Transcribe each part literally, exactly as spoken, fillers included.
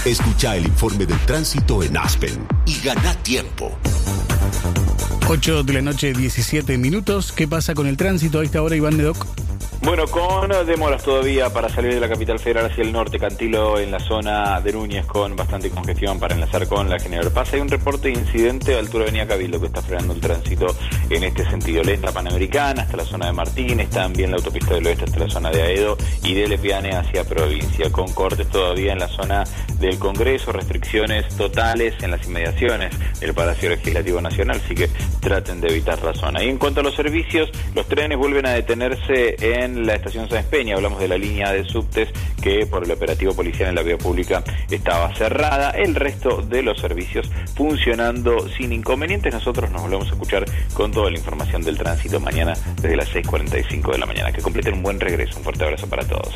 Escucha el informe del tránsito en Aspen y gana tiempo. ocho de la noche, diecisiete minutos. ¿Qué pasa con el tránsito a esta hora, Iván Nedoc? Bueno, con demoras todavía para salir de la capital federal hacia el norte, Cantilo en la zona de Núñez con bastante congestión para enlazar con la General Paz. Hay un reporte de incidente a altura de Avenida Cabildo que está frenando el tránsito en este sentido. La Panamericana hasta la zona de Martínez, también la autopista del oeste hasta la zona de Aedo y de Lepiane hacia provincia, con cortes todavía en la zona del Congreso, restricciones totales en las inmediaciones del Palacio Legislativo Nacional, así que traten de evitar la zona. Y en cuanto a los servicios, los trenes vuelven a detenerse en la estación Sáenz Peña. Hablamos de la línea de subtes que por el operativo policial en la vía pública estaba cerrada. El resto de los servicios funcionando sin inconvenientes. Nosotros nos volvemos a escuchar con toda la información del tránsito mañana desde las seis cuarenta y cinco de la mañana. Que completen un buen regreso. Un fuerte abrazo para todos.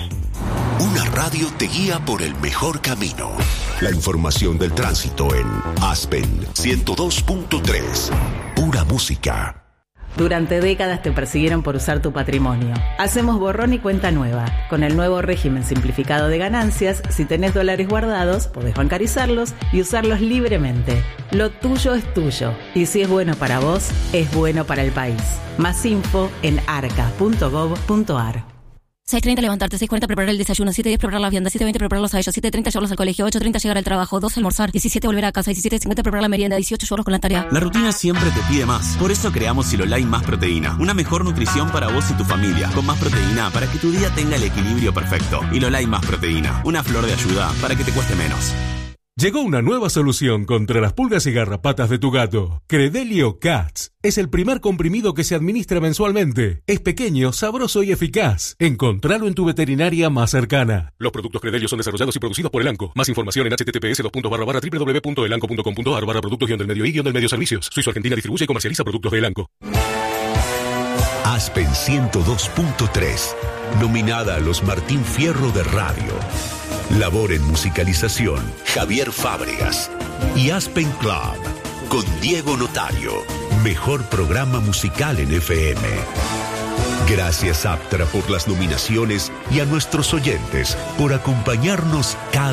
Una radio te guía por el mejor camino. La información del tránsito en Aspen ciento dos punto tres. Pura música. Durante décadas te persiguieron por usar tu patrimonio. Hacemos borrón y cuenta nueva. Con el nuevo régimen simplificado de ganancias, si tenés dólares guardados, podés bancarizarlos y usarlos libremente. Lo tuyo es tuyo. Y si es bueno para vos, es bueno para el país. Más info en arca punto gov punto ar. seis treinta levantarte, seis cuarenta preparar el desayuno, siete diez preparar la vianda, siete veinte prepararlos a ellos, siete treinta llevarlos al colegio, ocho treinta llegar al trabajo, doce almorzar, diecisiete volver a casa, diecisiete cincuenta preparar la merienda, dieciocho llevarlos con la tarea. La rutina siempre te pide más. Por eso creamos Silolai Más Proteína. Una mejor nutrición para vos y tu familia. Con más proteína para que tu día tenga el equilibrio perfecto. Hilolai Más Proteína. Una flor de ayuda para que te cueste menos. Llegó una nueva solución contra las pulgas y garrapatas de tu gato. Credelio Cats. Es el primer comprimido que se administra mensualmente. Es pequeño, sabroso y eficaz. Encontralo en tu veterinaria más cercana. Los productos Credelio son desarrollados y producidos por Elanco. Más información en https dos puntos barra barra www punto elanco punto com punto ar barra productos guión del medio y guión del medio servicios. Suizo Argentina distribuye y comercializa productos de Elanco. Aspen ciento dos punto tres. Nominada a los Martín Fierro de Radio. Labor en musicalización, Javier Fábregas. Y Aspen Club, con Diego Notario. Mejor programa musical en F M. Gracias, Aptra, por las nominaciones y a nuestros oyentes por acompañarnos cada